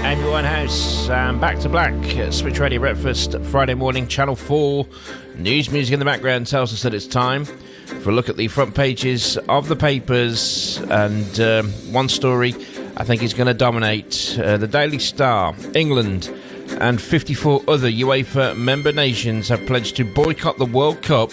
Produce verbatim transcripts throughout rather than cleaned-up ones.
Amy Winehouse, um, Back to Black, Switch Radio Breakfast, Friday morning, Channel four. News music in the background tells us that it's time for a look at the front pages of the papers. And um, one story I think is going to dominate. Uh, the Daily Star, England and fifty-four other UEFA member nations have pledged to boycott the World Cup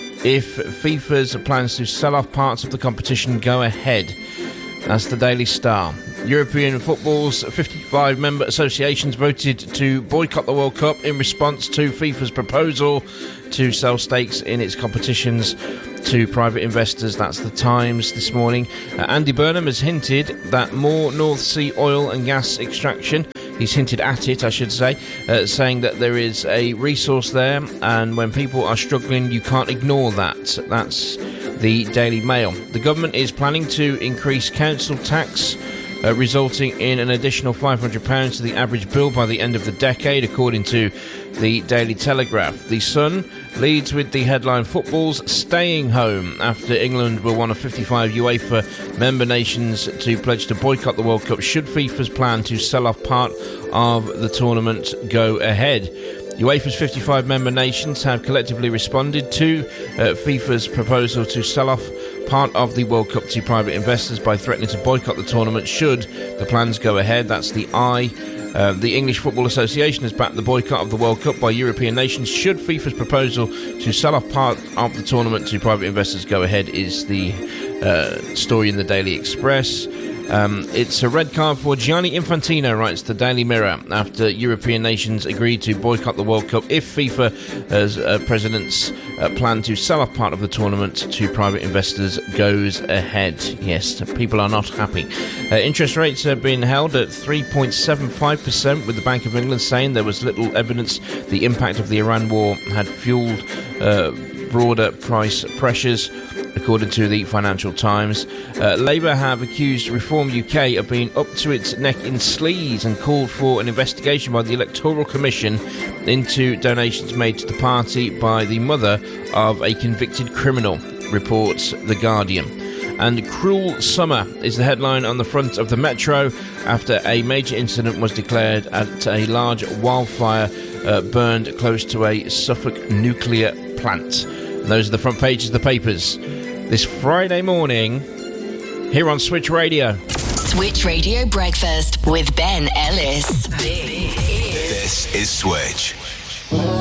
if FIFA's plans to sell off parts of the competition go ahead. That's the Daily Star. European football's fifty-five member associations voted to boycott the World Cup in response to FIFA's proposal to sell stakes in its competitions to private investors. That's the Times this morning. Uh, Andy Burnham has hinted that more North Sea oil and gas extraction, he's hinted at it, I should say, uh, saying that there is a resource there, and when people are struggling, you can't ignore that. That's the Daily Mail. The government is planning to increase council tax, Uh, resulting in an additional five hundred pounds to the average bill by the end of the decade, according to the Daily Telegraph. The Sun leads with the headline, Football's staying home, after England were one of fifty-five UEFA member nations to pledge to boycott the World Cup should FIFA's plan to sell off part of the tournament go ahead. UEFA's fifty-five member nations have collectively responded to uh, FIFA's proposal to sell off part of the World Cup to private investors by threatening to boycott the tournament should the plans go ahead. That's the I. Uh, the English Football Association has backed the boycott of the World Cup by European nations should FIFA's proposal to sell off part of the tournament to private investors go ahead, is the uh, story in the Daily Express. Um, it's a red card for Gianni Infantino, writes the Daily Mirror, after European nations agreed to boycott the World Cup if FIFA, as uh, president's uh, plan to sell off part of the tournament to private investors goes ahead. Yes, people are not happy. Uh, interest rates have been held at three point seven five percent, with the Bank of England saying there was little evidence the impact of the Iran war had fueled uh, broader price pressures, according to the Financial Times. Uh, Labour have accused Reform U K of being up to its neck in sleaze and called for an investigation by the Electoral Commission into donations made to the party by the mother of a convicted criminal, reports The Guardian. And Cruel Summer is the headline on the front of the Metro after a major incident was declared at a large wildfire uh, burned close to a Suffolk nuclear plant. And those are the front pages of the papers this Friday morning here on Switch Radio. Switch Radio Breakfast with Ben Ellis. This is Switch.